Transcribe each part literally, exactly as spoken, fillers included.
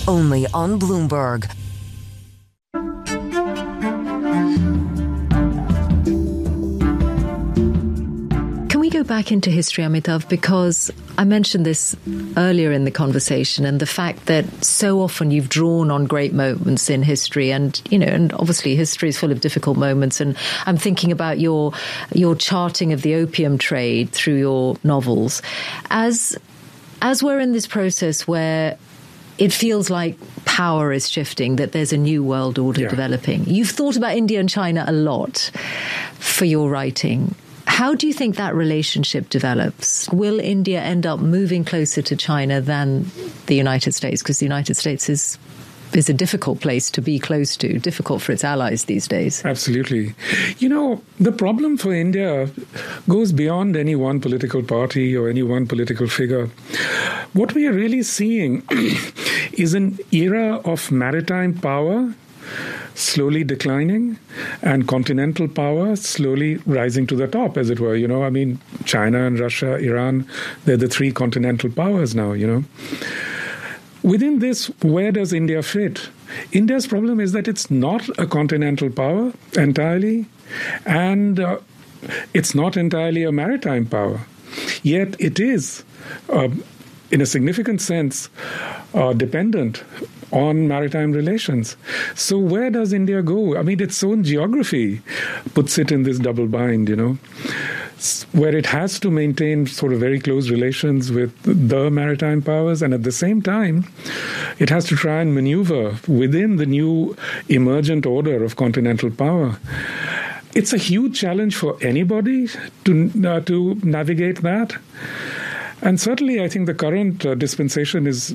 only on Bloomberg. Can we go back into history, Amitav? Because I mentioned this earlier in the conversation, and the fact that so often you've drawn on great moments in history, and you know, and obviously history is full of difficult moments. And I'm thinking about your your charting of the opium trade through your novels, as as we're in this process where it feels like power is shifting, that there's a new world order yeah. developing. You've thought about India and China a lot for your writing. How do you think that relationship develops? Will India end up moving closer to China than the United States? Because the United States is is a difficult place to be close to, difficult for its allies these days. Absolutely. You know, the problem for India goes beyond any one political party or any one political figure. What we are really seeing is an era of maritime power slowly declining and continental power slowly rising to the top, as it were. You know, I mean, China and Russia, Iran, they're the three continental powers now, you know. Within this, where does India fit? India's problem is that it's not a continental power entirely, and uh, it's not entirely a maritime power. Yet it is, uh, in a significant sense, uh, dependent on maritime relations. So where does India go? I mean, its own geography puts it in this double bind, you know, where it has to maintain sort of very close relations with the maritime powers, and at the same time, it has to try and maneuver within the new emergent order of continental power. It's a huge challenge for anybody to uh, to navigate that. And certainly, I think the current uh, dispensation is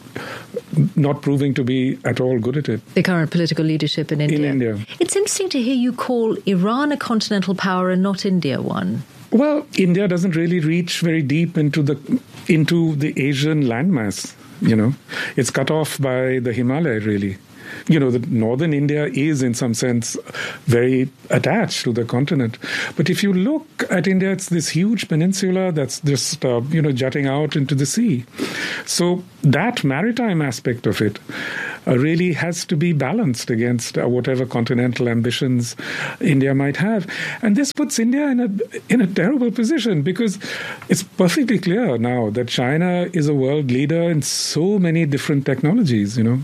not proving to be at all good at it. The current political leadership in India. In India. It's interesting to hear you call Iran a continental power and not India one. Well, India doesn't really reach very deep into the into the Asian landmass, you know. It's cut off by the Himalaya, really. You know, the northern India is, in some sense, very attached to the continent. But if you look at India, it's this huge peninsula that's just, uh, you know, jutting out into the sea. So that maritime aspect of it uh, really has to be balanced against uh, whatever continental ambitions India might have. And this puts India in a in a terrible position, because it's perfectly clear now that China is a world leader in so many different technologies, you know.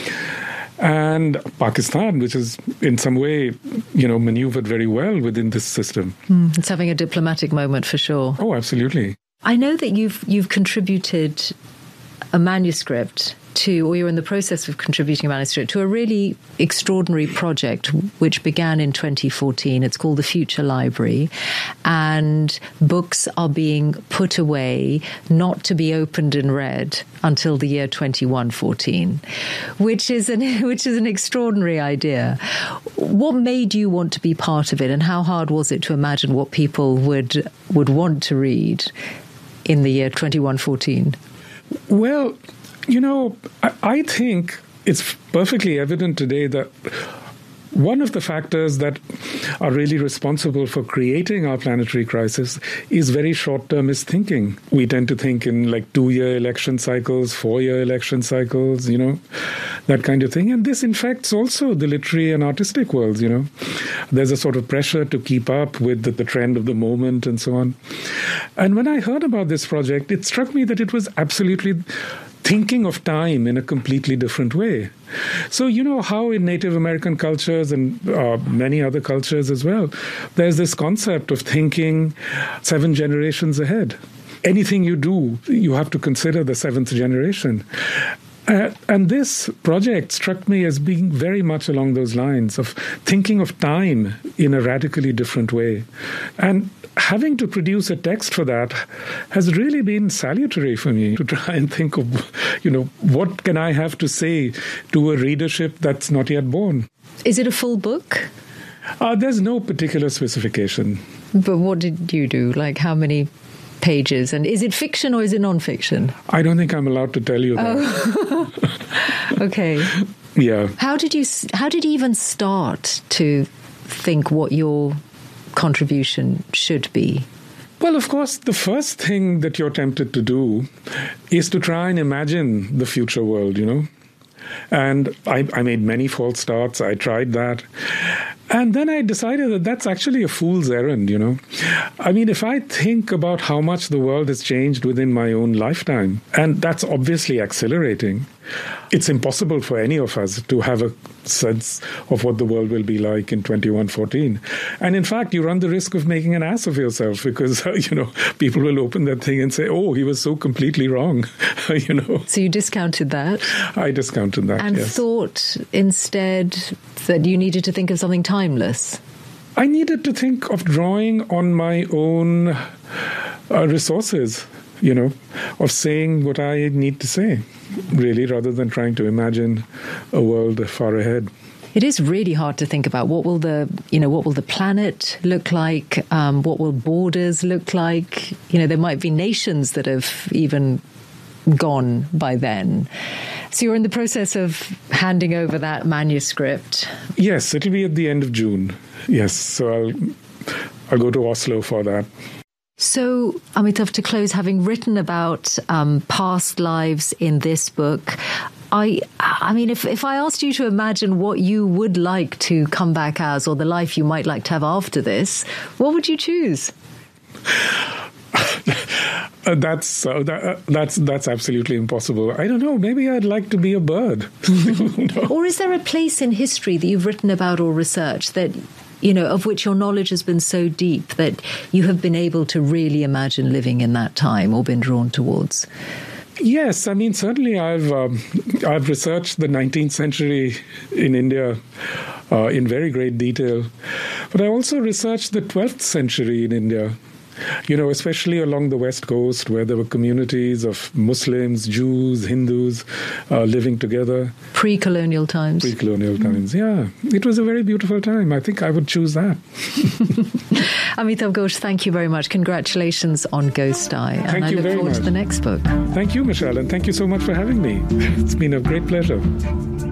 And Pakistan, which is in some way, you know, maneuvered very well within this system. Mm, it's having a diplomatic moment for sure. Oh, absolutely. I know that you've you've contributed a manuscript to, or you're in the process of contributing a manuscript to a really extraordinary project which began in twenty fourteen. It's called the Future Library, and books are being put away not to be opened and read until the year twenty-one fourteen, which is an which is an extraordinary idea. What made you want to be part of it, and how hard was it to imagine what people would would want to read in the year twenty-one fourteen? Well, you know, I, I think it's perfectly evident today that one of the factors that are really responsible for creating our planetary crisis is very short-termist thinking. We tend to think in like two-year election cycles, four-year election cycles, you know, that kind of thing. And this infects also the literary and artistic worlds, you know. There's a sort of pressure to keep up with the, the trend of the moment and so on. And when I heard about this project, it struck me that it was absolutely thinking of time in a completely different way. So, you know how in Native American cultures and uh, many other cultures as well, there's this concept of thinking seven generations ahead. Anything you do, you have to consider the seventh generation. Uh, and this project struck me as being very much along those lines of thinking of time in a radically different way. And having to produce a text for that has really been salutary for me, to try and think of, you know, what can I have to say to a readership that's not yet born. Is it a full book? Uh, there's no particular specification. But what did you do? Like how many pages? And is it fiction or is it non-fiction? I don't think I'm allowed to tell you that. Oh. Okay. Yeah. How did you, how did you even start to think what your contribution should be? Well, of course, the first thing that you're tempted to do is to try and imagine the future world, you know. And I, I made many false starts. I tried that. And then I decided that that's actually a fool's errand, you know. I mean, if I think about how much the world has changed within my own lifetime, and that's obviously accelerating, it's impossible for any of us to have a sense of what the world will be like in twenty-one fourteen. And in fact, you run the risk of making an ass of yourself because, uh, you know, people will open that thing and say, oh, he was so completely wrong, you know. So you discounted that? I discounted that, and yes. thought instead that you needed to think of something timeless? I needed to think of drawing on my own uh, resources, you know, of saying what I need to say, really, rather than trying to imagine a world far ahead. It is really hard to think about what will the, you know, what will the planet look like? Um, what will borders look like? You know, there might be nations that have even gone by then. So you're in the process of handing over that manuscript. Yes, it'll be at the end of June. Yes, so I'll I'll go to Oslo for that. So, Amitav, to close, having written about um, past lives in this book, I I mean, if, if I asked you to imagine what you would like to come back as, or the life you might like to have after this, what would you choose? Uh, that's uh, that, uh, that's that's absolutely impossible. I don't know. Maybe I'd like to be a bird. No. Or is there a place in history that you've written about or researched that, you know, of which your knowledge has been so deep that you have been able to really imagine living in that time or been drawn towards? Yes, I mean, certainly I've um, I've researched the nineteenth century in India uh, in very great detail, but I also researched the twelfth century in India. You know, especially along the West Coast, where there were communities of Muslims, Jews, Hindus uh, living together. Pre-colonial times. Pre-colonial times, yeah. It was a very beautiful time. I think I would choose that. Amitav Ghosh, thank you very much. Congratulations on Ghost Eye. Thank and I you look very forward much. to the next book. Thank you, Michelle, and thank you so much for having me. It's been a great pleasure.